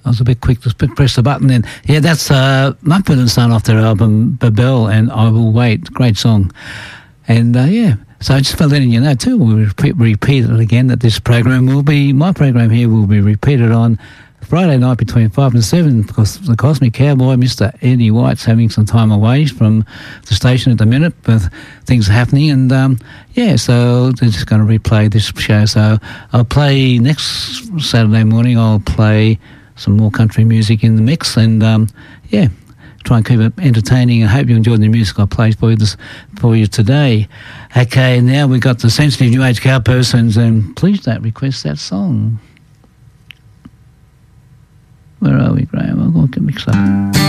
I was a bit quick to press the button then. Yeah, that's Mumford & Son off their album Babel and I Will Wait. Great song. And, so I just for letting you know too, we'll repeat it again, that this program my program here will be repeated on Friday night between 5 and 7 because the Cosmic Cowboy, Mr. Eddie White's having some time away from the station at the minute, but things are happening. And, so they're just going to replay this show. So I'll play next Saturday morning, I'll play some more country music in the mix and, try and keep it entertaining. I hope you enjoyed the music I played for you today. Okay, now we've got the Sensitive New Age Cowpersons, and please don't request that song. Where are we, Graham? I'll get mixed up.